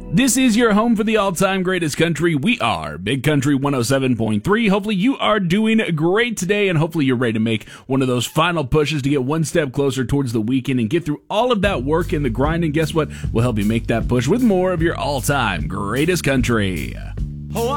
This is your home for the all-time greatest country. We are Big Country 107.3. Hopefully you are doing great today, and hopefully you're ready to make one of those final pushes to get one step closer towards the weekend and get through all of that work and the grind. And guess what? We'll help you make that push with more of your all-time greatest country.